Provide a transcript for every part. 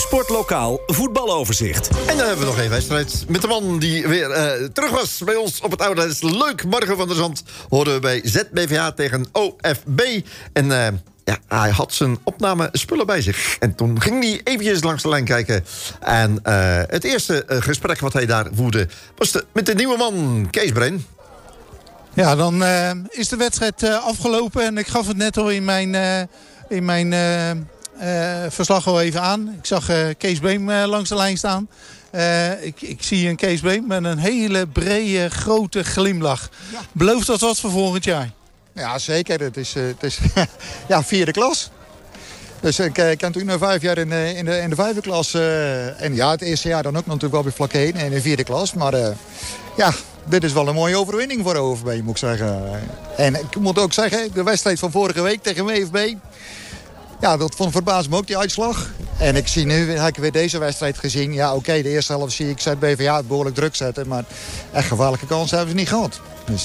Sportlokaal voetbaloverzicht. En dan hebben we nog één wedstrijd met de man die weer terug was bij ons op het oude. Dat is leuk. Marco van der Zand hoorden we bij ZBVH tegen OFB. En hij had zijn opnamespullen bij zich. En toen ging hij eventjes langs de lijn kijken. En het eerste gesprek wat hij daar voerde was met de nieuwe man, Kees Breen. Ja, dan is de wedstrijd afgelopen. En ik gaf het net al in mijn verslag al even aan. Ik zag Kees Beem langs de lijn staan. Ik zie een Kees Beem met een hele brede, grote glimlach. Ja. Belooft dat wat voor volgend jaar? Ja, zeker. Het is ja, 4e klas. Dus ik ken natuurlijk nu 5 jaar in de 5e klas. En ja, het eerste jaar dan ook natuurlijk wel bij vlak 1 in de 4e klas. Maar ja, dit is wel een mooie overwinning voor de OFB, moet ik zeggen. En ik moet ook zeggen, de wedstrijd van vorige week tegen WFB... Ja, dat verbaast me ook, die uitslag. En ik zie nu, heb ik weer deze wedstrijd gezien. Ja, oké, de eerste helft zie ik ZBVH behoorlijk druk zetten. Maar echt gevaarlijke kansen hebben ze niet gehad. Dus,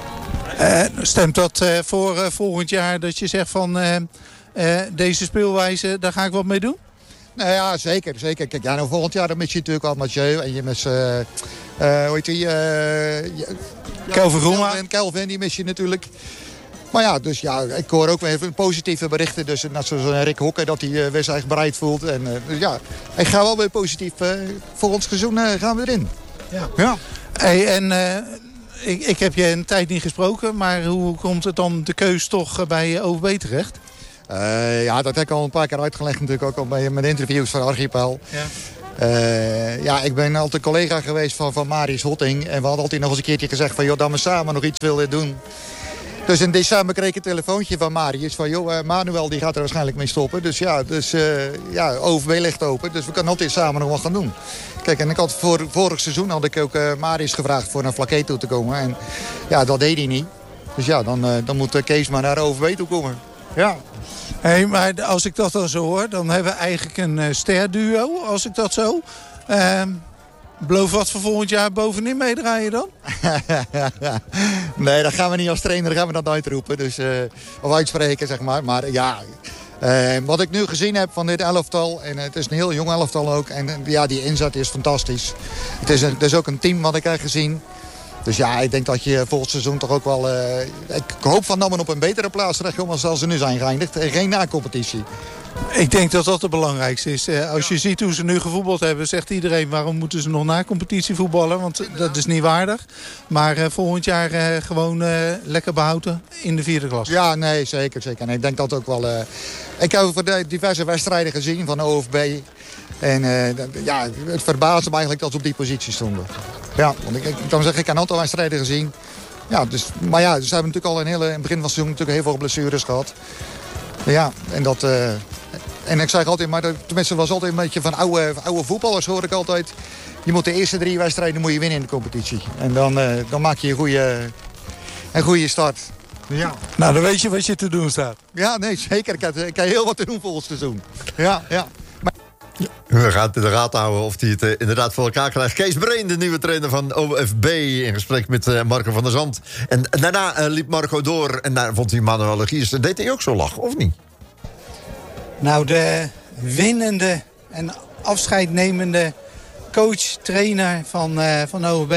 stemt dat voor volgend jaar dat je zegt van deze speelwijze, daar ga ik wat mee doen? Nou ja, zeker. Kijk, ja, nou, volgend jaar dan mis je natuurlijk al Mathieu. En je mis, hoe heet die? Kelvin Groenma. Kelvin, die mis je natuurlijk. Maar ja, dus ja, ik hoor ook weer positieve berichten. Dus net zoals Rick Hokke, dat hij weer zich bereid voelt. En dus ja, ik ga wel weer positief. Voor ons seizoen gaan we erin. Ja. Hey, en ik heb je een tijd niet gesproken. Maar hoe komt het dan de keus toch bij OFB terecht? Ja, dat heb ik al een paar keer uitgelegd natuurlijk. Ook al bij mijn interviews van Archipel. Ja. Ja, ik ben altijd collega geweest van Marius Hotting. En we hadden altijd nog eens een keertje gezegd van... joh, dat we samen nog iets willen doen. Dus in december kreeg ik een telefoontje van Marius van... joh, Manuel die gaat er waarschijnlijk mee stoppen. Dus ja, OFB ligt open. Dus we kunnen altijd samen nog wat gaan doen. Kijk, en ik had vorig seizoen had ik ook Marius gevraagd voor naar vlak 1 toe te komen. En ja, dat deed hij niet. Dus ja, dan moet Kees maar naar OFB toe komen. Ja. Hey, maar als ik dat dan zo hoor, dan hebben we eigenlijk een sterduo, als ik dat zo... Beloof wat voor volgend jaar bovenin meedraaien dan? Nee, dat gaan we niet als trainer, gaan we dat uitroepen. Dus, of uitspreken, zeg maar. Maar ja, wat ik nu gezien heb van dit elftal... en het is een heel jong elftal ook... en ja, die inzet is fantastisch. Het is ook een team wat ik heb gezien. Dus ja, ik denk dat je volgend seizoen toch ook wel... ik hoop van dat we op een betere plaats terechtkomen... als ze nu zijn geëindigd. En geen na-competitie. Ik denk dat dat het belangrijkste is. Als je ziet hoe ze nu gevoetbald hebben... zegt iedereen waarom moeten ze nog na competitie voetballen. Want dat is niet waardig. Maar volgend jaar gewoon lekker behouden in de 4e klas. Ja, nee, zeker. En ik denk dat ook wel... ik heb voor de diverse wedstrijden gezien van de OFB. En ja, het verbaasde me eigenlijk dat ze op die positie stonden. Ja, want ik kan zeggen, ik heb een aantal wedstrijden gezien. Ja, dus, maar ja, ze hebben natuurlijk al in het begin van het seizoen natuurlijk heel veel blessures gehad. Ja, en dat... En ik zeg altijd, maar tenminste was altijd een beetje van oude voetballers hoor ik altijd. Je moet de eerste 3 wedstrijden moet je winnen in de competitie. En dan maak je een goede start. Ja. Nou, dan weet je wat je te doen staat. Ja, nee, zeker. Ik heb heel wat te doen volgend seizoen. Ja. Maar... We gaan in de raad houden of hij het inderdaad voor elkaar krijgt. Kees Breen, de nieuwe trainer van OFB, in gesprek met Marco van der Zand. En daarna liep Marco door en daar vond hij Manuel Legiers. Deed hij ook zo lachen, of niet? Nou, de winnende en afscheidnemende coach-trainer van OFB.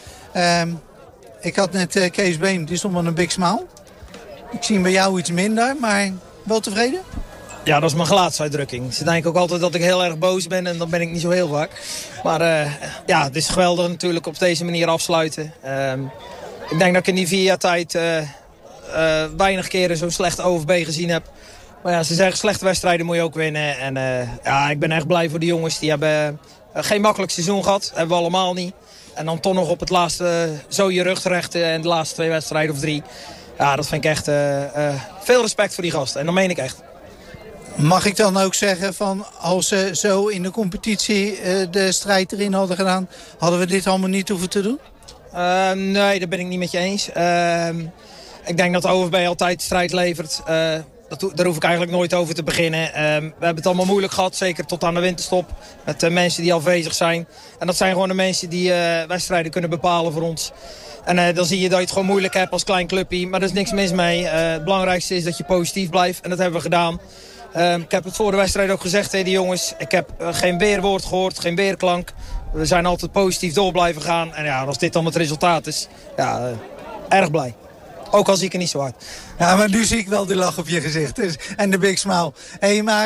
Ik had net Kees Beem, die stond met een big smile. Ik zie hem bij jou iets minder, maar wel tevreden? Ja, dat is mijn gelaatsuitdrukking. Ze denken ook altijd dat ik heel erg boos ben en dat ben ik niet zo heel vaak. Maar ja, het is geweldig natuurlijk op deze manier afsluiten. Ik denk dat ik in die 4 jaar tijd weinig keren zo'n slecht OFB gezien heb. Maar ja, ze zeggen slechte wedstrijden moet je ook winnen. En ja, ik ben echt blij voor de jongens. Die hebben geen makkelijk seizoen gehad. Hebben we allemaal niet. En dan toch nog op het laatste zo je rug terecht en de laatste 2 wedstrijden of 3. Ja, dat vind ik echt veel respect voor die gasten. En dat meen ik echt. Mag ik dan ook zeggen van als ze zo in de competitie de strijd erin hadden gedaan, hadden we dit allemaal niet hoeven te doen? Nee, dat ben ik niet met je eens. Ik denk dat de OFB altijd strijd levert. Daar hoef ik eigenlijk nooit over te beginnen. We hebben het allemaal moeilijk gehad, zeker tot aan de winterstop. Met mensen die afwezig zijn. En dat zijn gewoon de mensen die wedstrijden kunnen bepalen voor ons. En dan zie je dat je het gewoon moeilijk hebt als klein clubje. Maar er is niks mis mee. Het belangrijkste is dat je positief blijft. En dat hebben we gedaan. Ik heb het voor de wedstrijd ook gezegd tegen de jongens. Ik heb geen weerwoord gehoord, geen weerklank. We zijn altijd positief door blijven gaan. En ja, als dit dan het resultaat is, erg blij. Ook al zie ik er niet zo uit. Ja, maar nu zie ik wel de lach op je gezicht. Dus, en de big smile. Hey, maar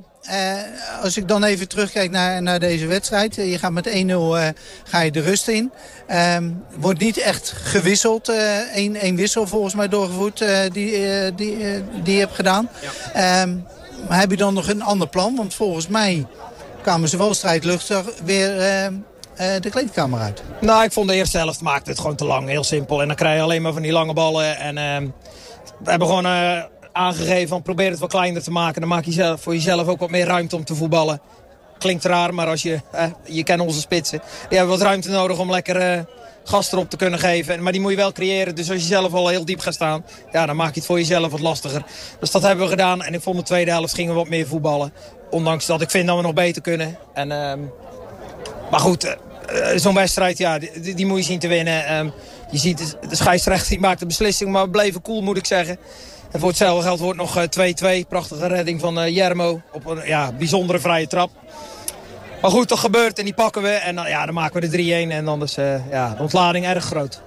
als ik dan even terugkijk naar deze wedstrijd. Je gaat met 1-0 ga je de rust in. Wordt niet echt gewisseld. Eén wissel volgens mij doorgevoerd die je hebt gedaan. Ja. Maar heb je dan nog een ander plan? Want volgens mij kwamen ze wel strijdluchtig weer de kleedkamer uit. Nou, ik vond de eerste helft maakte het gewoon te lang. Heel simpel. En dan krijg je alleen maar van die lange ballen. En we hebben gewoon aangegeven van probeer het wat kleiner te maken. Dan maak je voor jezelf ook wat meer ruimte om te voetballen. Klinkt raar, maar als je kent onze spitsen. Die hebben wat ruimte nodig om lekker gas erop te kunnen geven. Maar die moet je wel creëren. Dus als je zelf al heel diep gaat staan, dan maak je het voor jezelf wat lastiger. Dus dat hebben we gedaan. En ik vond de tweede helft gingen we wat meer voetballen. Ondanks dat ik vind dat we nog beter kunnen. Maar goed, zo'n wedstrijd, die moet je zien te winnen. Je ziet, de scheidsrechter die maakt de beslissing, maar we bleven cool, moet ik zeggen. En voor hetzelfde geld wordt nog 2-2. Prachtige redding van Jermo op een bijzondere vrije trap. Maar goed, dat gebeurt en die pakken we. En dan maken we de 3-1 en dan is de ontlading erg groot.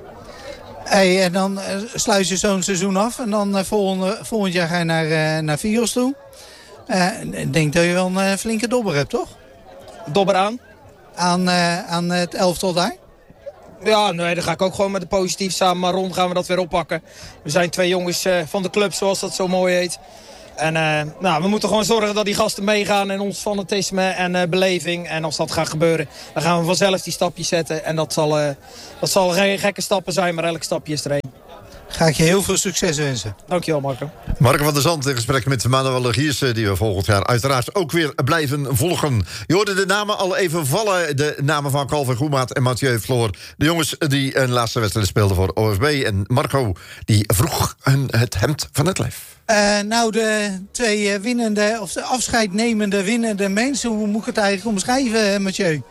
Hey, en dan sluit je zo'n seizoen af. En dan volgend jaar ga je naar Vios toe. Ik denk dat je wel een flinke dobber hebt, toch? Dobber aan? Aan het elftal daar? Ja, nee, dan ga ik ook gewoon met de positief samen. Maar rond gaan we dat weer oppakken. We zijn 2 jongens van de club, zoals dat zo mooi heet. En we moeten gewoon zorgen dat die gasten meegaan in ons fanatisme en beleving. En als dat gaat gebeuren, dan gaan we vanzelf die stapjes zetten. En dat zal geen gekke stappen zijn, maar elk stapje is er één. Ga ik je heel veel succes wensen. Dankjewel, Marco. Marco van der Zand in gesprek met Manuel Legiers, die we volgend jaar uiteraard ook weer blijven volgen. Je hoorde de namen al even vallen. De namen van Calvin Goemaat en Mathieu Floor. De jongens die een laatste wedstrijd speelden voor OFB. En Marco die vroeg hun het hemd van het lijf. De 2 winnende, of de afscheidnemende winnende mensen. Hoe moet ik het eigenlijk omschrijven, Mathieu?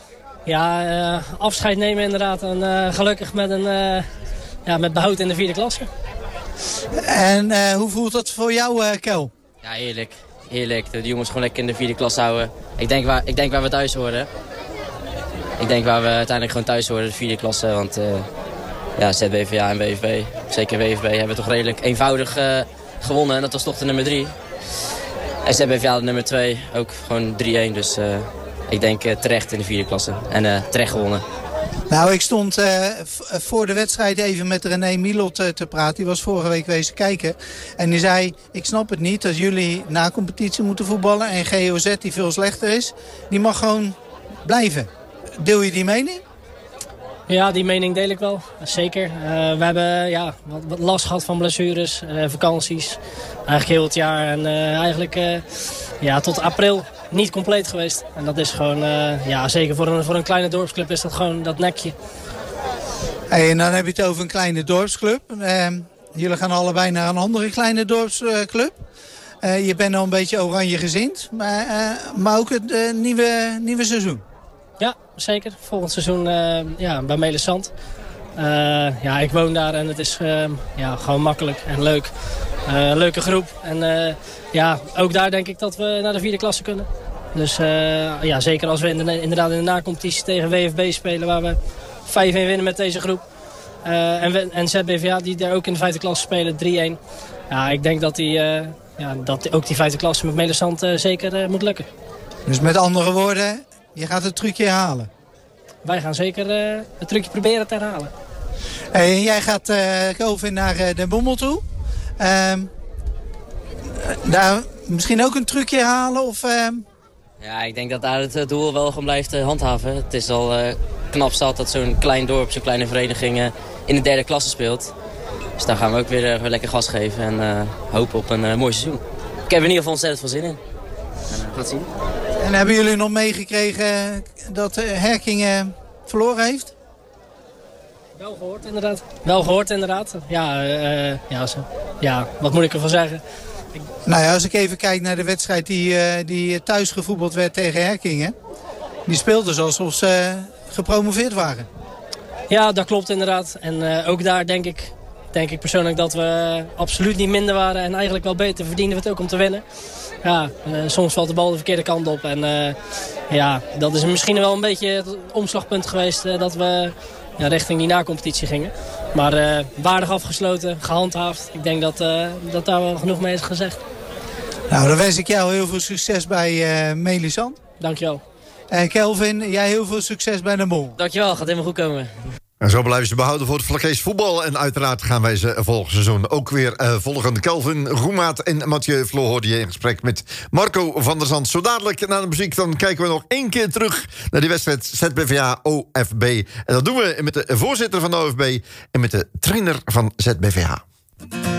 Ja, afscheid nemen inderdaad. En gelukkig met behoud in de 4e klasse. En hoe voelt dat voor jou, Kel? Ja, heerlijk. Heerlijk. De jongens gewoon lekker in de 4e klasse houden. Ik denk waar we thuis horen. Ik denk waar we uiteindelijk gewoon thuis horen, de 4e klasse. Want ZBVA en WFB, zeker WFB, hebben toch redelijk eenvoudig gewonnen. En dat was toch de nummer 3. En ZBVA de nummer 2, ook gewoon 3-1. Dus ik denk terecht in de 4e klasse. En terecht gewonnen. Nou, ik stond voor de wedstrijd even met René Milot te praten. Die was vorige week wezen kijken. En die zei, ik snap het niet dat jullie na competitie moeten voetballen. En GOZ, die veel slechter is, die mag gewoon blijven. Deel je die mening? Ja, die mening deel ik wel. Zeker. We hebben wat last gehad van blessures, vakanties. Eigenlijk heel het jaar. En tot april niet compleet geweest. En dat is gewoon, zeker voor een kleine dorpsclub is dat gewoon dat nekje. Hey, en dan heb je het over een kleine dorpsclub. Jullie gaan allebei naar een andere kleine dorpsclub. Je bent al een beetje oranje gezind. Maar ook het nieuwe seizoen. Ja, zeker. Volgend seizoen bij Melensand. Ik woon daar en het is gewoon makkelijk en leuk. Leuke groep. En ook daar denk ik dat we naar de 4e klasse kunnen. Dus zeker als we inderdaad in de nacompetitie tegen WFB spelen, waar we 5-1 winnen met deze groep. En ZBVA die daar ook in de 5e klasse spelen, 3-1. Ja, ik denk dat ook die 5e klasse met Melensand zeker moet lukken. Dus met andere woorden, je gaat het trucje herhalen? Wij gaan zeker het trucje proberen te herhalen. Hey, jij gaat Calvin naar Den Bommel toe. Daar misschien ook een trucje herhalen? Of, Ja, ik denk dat daar het doel wel gewoon blijft handhaven. Het is al knap zat dat zo'n klein dorp, zo'n kleine vereniging in de 3e klasse speelt. Dus daar gaan we ook weer lekker gas geven en hopen op een mooi seizoen. Ik heb er in ieder geval ontzettend veel zin in. En gaat zien. En hebben jullie nog meegekregen dat Herkingen verloren heeft? Wel gehoord inderdaad. Wat moet ik ervan zeggen? Nou ja, als ik even kijk naar de wedstrijd die thuis gevoetbald werd tegen Herkingen. Die speelden ze alsof ze gepromoveerd waren. Ja, dat klopt inderdaad. En ook daar denk denk ik persoonlijk dat we absoluut niet minder waren. En eigenlijk wel beter verdienden we het ook om te winnen. Ja, soms valt de bal de verkeerde kant op. En dat is misschien wel een beetje het omslagpunt geweest dat we richting die na-competitie gingen. Maar waardig afgesloten, gehandhaafd. Ik denk dat daar wel genoeg mee is gezegd. Nou, dan wens ik jou heel veel succes bij Melisande. Dankjewel. En Kelvin, jij heel veel succes bij de Mol. Dankjewel, gaat helemaal goed komen. En zo blijven ze behouden voor het Vlakkees voetbal. En uiteraard gaan wij ze volgend seizoen ook weer volgen. Kelvin Roemaat en Mathieu Vlo hoorde je in gesprek met Marco van der Zand. Zo dadelijk na de muziek dan kijken we nog 1 keer terug naar die wedstrijd ZBVA-OFB. En dat doen we met de voorzitter van de OFB en met de trainer van ZBVA.